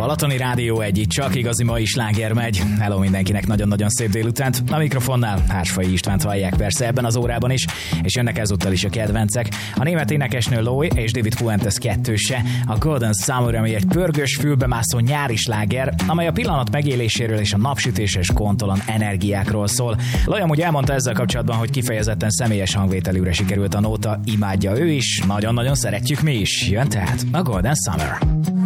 Balatoni Rádió 1, itt csak igazi mai sláger megy. Hello mindenkinek, nagyon-nagyon szép délutánt. A mikrofonnál Hársfai Istvánt hallják persze ebben az órában is, és jönnek ezúttal is a kedvencek. A német énekesnő Louis és David Fuentes kettőse, a Golden Summer, ami egy pörgős, fülbemászó nyári sláger, amely a pillanat megéléséről és a napsütéses kontolan energiákról szól. Louis amúgy elmondta ezzel kapcsolatban, hogy kifejezetten személyes hangvételűre sikerült a nóta, imádja ő is, nagyon-nagyon szeretjük mi is. Jön tehát a Golden Summer.